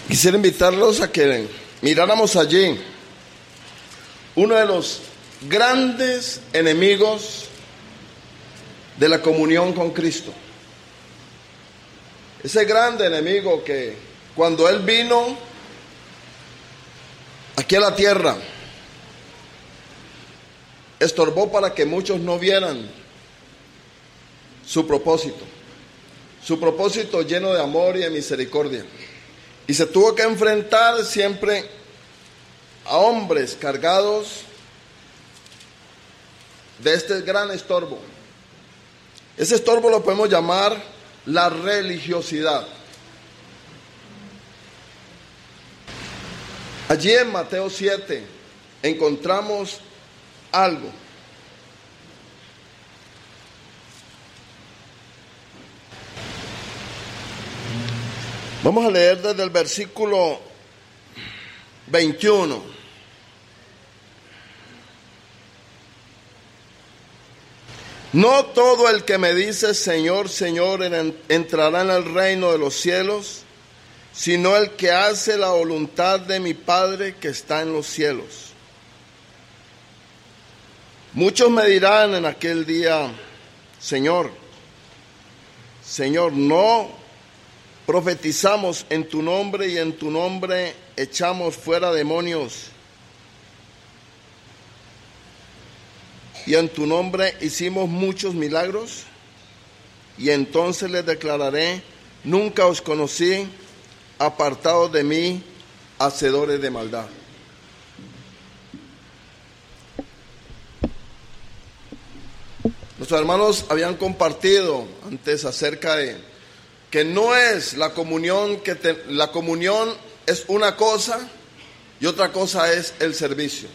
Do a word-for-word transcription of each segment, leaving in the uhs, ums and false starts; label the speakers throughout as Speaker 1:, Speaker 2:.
Speaker 1: Quisiera invitarlos a que miráramos allí uno de los grandes enemigos de la comunión con Cristo. Ese grande enemigo que cuando Él vino aquí a la tierra, estorbó para que muchos no vieran su propósito, su propósito lleno de amor y de misericordia. Y se tuvo que enfrentar siempre a hombres cargados de este gran estorbo. Ese estorbo lo podemos llamar la religiosidad. Allí en Mateo siete encontramos algo. Vamos a leer desde el versículo veintiuno. No todo el que me dice Señor, Señor entrará en el reino de los cielos, sino el que hace la voluntad de mi Padre que está en los cielos. Muchos me dirán en aquel día, Señor, Señor, no profetizamos en tu nombre y en tu nombre echamos fuera demonios y en tu nombre hicimos muchos milagros. Y entonces les declararé, nunca os conocí, apartados de mí, hacedores de maldad. Nuestros hermanos habían compartido antes acerca de que no es la comunión, que te, la comunión es una cosa y otra cosa es el servicio.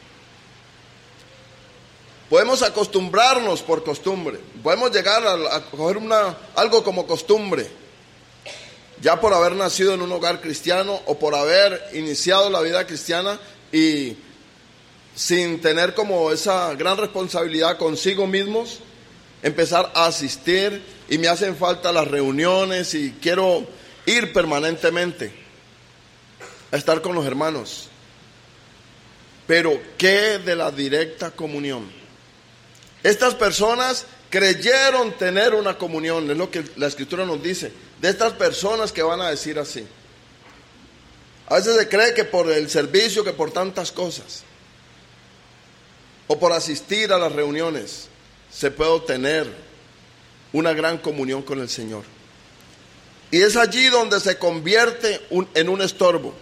Speaker 1: Podemos acostumbrarnos por costumbre, podemos llegar a, a coger una, algo como costumbre, ya por haber nacido en un hogar cristiano o por haber iniciado la vida cristiana y sin tener como esa gran responsabilidad consigo mismos, empezar a asistir y me hacen falta las reuniones y quiero ir permanentemente a estar con los hermanos. Pero ¿qué de la directa comunión? Estas personas creyeron tener una comunión, es lo que la Escritura nos dice, de estas personas que van a decir así. A veces se cree que por el servicio, que por tantas cosas, o por asistir a las reuniones, se puede obtener una gran comunión con el Señor. Y es allí donde se convierte un, en un estorbo.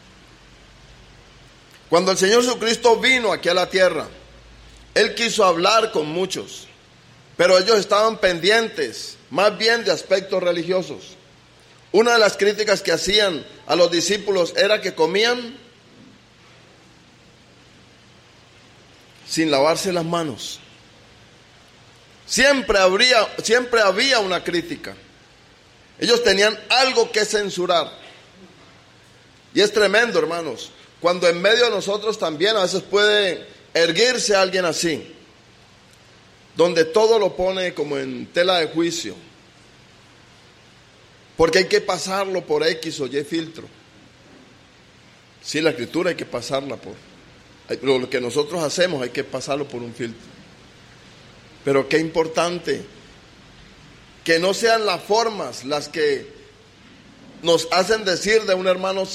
Speaker 1: Cuando el Señor Jesucristo vino aquí a la tierra, Él quiso hablar con muchos, pero ellos estaban pendientes más bien de aspectos religiosos. Una de las críticas que hacían a los discípulos era que comían sin lavarse las manos. Siempre habría, siempre había una crítica. Ellos tenían algo que censurar. Y es tremendo, hermanos, cuando en medio de nosotros también a veces puede erguirse alguien así, donde todo lo pone como en tela de juicio, porque hay que pasarlo por X o Y filtro. Sí, la Escritura hay que pasarla por, lo que nosotros hacemos hay que pasarlo por un filtro. Pero qué importante que no sean las formas las que nos hacen decir de un hermano